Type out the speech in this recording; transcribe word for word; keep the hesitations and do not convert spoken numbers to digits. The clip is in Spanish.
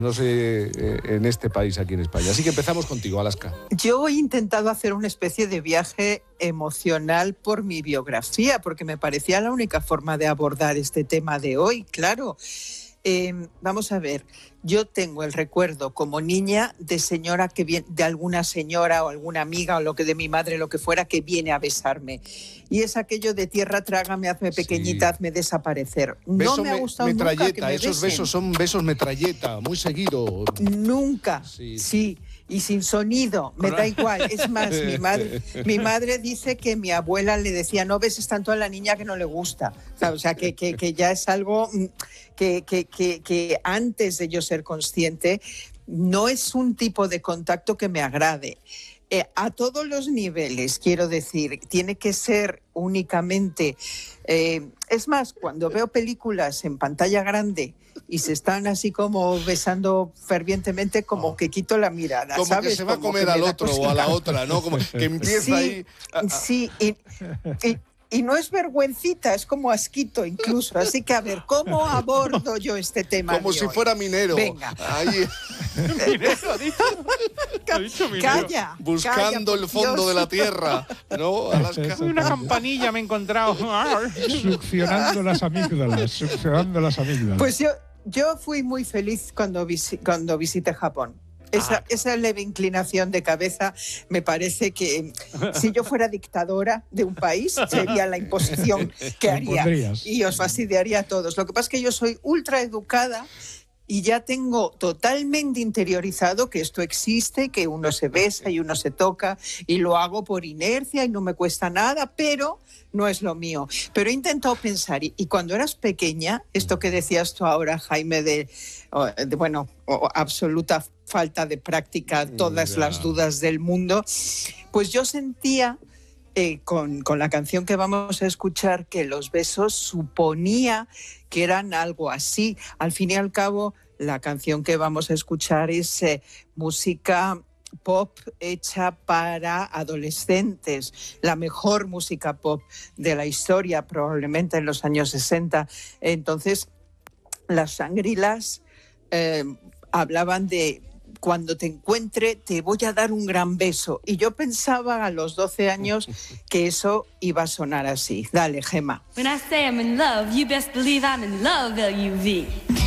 no sé, eh, en este país, aquí en España. Así que empezamos contigo, Alaska. Yo he intentado hacer una especie de viaje emocional por mi biografía, porque me parecía la única forma de abordar este tema de hoy, claro. Eh, vamos a ver, yo tengo el recuerdo como niña de señora que viene, de alguna señora o alguna amiga o lo que de mi madre, lo que fuera, que viene a besarme. Y es aquello de tierra trágame, hazme pequeñita, sí. hazme desaparecer. Beso no me ha gustado me, nunca que me esos besen. besos son besos metralleta, muy seguido. Nunca, sí. sí. Y sin sonido, me da igual. Es más, mi madre, mi madre dice que mi abuela le decía, no beses tanto a la niña que no le gusta. O sea, que, que, que ya es algo que, que, que, que antes de yo ser consciente, no es un tipo de contacto que me agrade. Eh, a todos los niveles, quiero decir, tiene que ser únicamente... Eh, es más, cuando veo películas en pantalla grande y se están así como besando fervientemente, como oh. que quito la mirada, como ¿sabes? que se va como a comer al otro cosita. o a la otra, ¿no? Como que empieza sí, ahí... A... Sí, y, y, y no es vergüencita, es como asquito incluso. Así que, a ver, ¿cómo abordo yo este tema? Como si hoy? fuera minero. Venga. Ahí... ¿Minero ha dicho? ¿Ha dicho minero? Calla. Buscando calla, el fondo Dios. de la tierra, ¿no? Alaska. Una campanilla me he encontrado. Succionando las amígdalas, succionando las amígdalas. Pues yo, yo fui muy feliz cuando, visi- cuando visité Japón. Esa, ah. esa leve inclinación de cabeza me parece que si yo fuera dictadora de un país sería la imposición que haría y os fastidiaría a todos. Lo que pasa es que yo soy ultra educada y ya tengo totalmente interiorizado que esto existe, que uno se besa y uno se toca y lo hago por inercia y no me cuesta nada, pero no es lo mío. Pero he intentado pensar, y, y cuando eras pequeña, esto que decías tú ahora, Jaime, de, de bueno, absoluta falta de práctica, todas yeah. las dudas del mundo, pues yo sentía eh, con, con la canción que vamos a escuchar que los besos suponía que eran algo así. Al fin y al cabo, la canción que vamos a escuchar es eh, música pop hecha para adolescentes, la mejor música pop de la historia, probablemente en los años sesenta. Entonces, las Shangri-Las eh, hablaban de cuando te encuentre te voy a dar un gran beso. Y yo pensaba a los doce años que eso iba a sonar así. Dale, Gemma. When I say I'm in love, you best believe I'm in love, L U V.